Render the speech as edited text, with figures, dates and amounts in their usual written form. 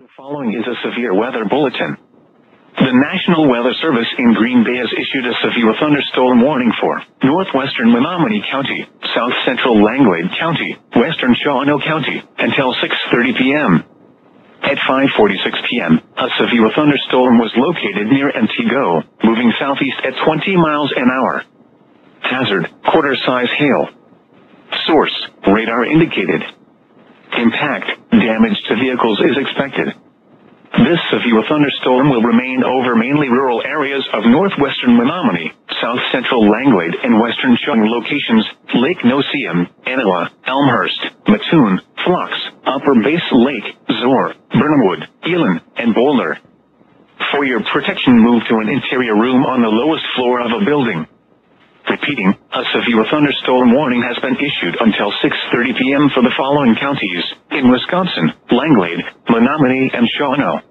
The following is a severe weather bulletin. The National Weather Service in Green Bay has issued a severe thunderstorm warning for northwestern Menominee County, south central Langlade County, western Shawano County, until 6:30 p.m. At 5:46 p.m., a severe thunderstorm was located near Antigo, moving southeast at 20 miles an hour. Hazard, quarter-size hail. Source, radar indicated. Impact, damage to vehicles is expected. This severe thunderstorm will remain over mainly rural areas of northwestern Menominee, south central Langlade and western Shawano locations, Lake Nociem, Anawa, Elmhurst, Mattoon, Phlox, Upper Base Lake, Zor, Burnhamwood, Elon, and Boulder. For your protection, move to an interior room on the lowest floor of a building. Repeating, a severe thunderstorm warning has been issued until 6:30 p.m. for the following counties in Wisconsin: Langlade, Menominee, and Shawano.